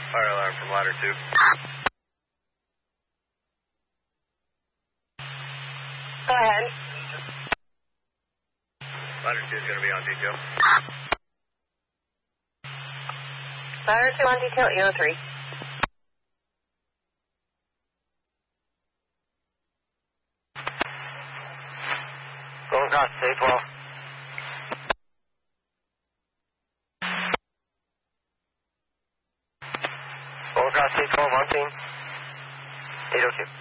Fire alarm from ladder 2. Go ahead. Ladder 2 is going to be on detail. Ladder 2 on detail, EO3. Going across, safe well. Going across, safe well, on scene. 802.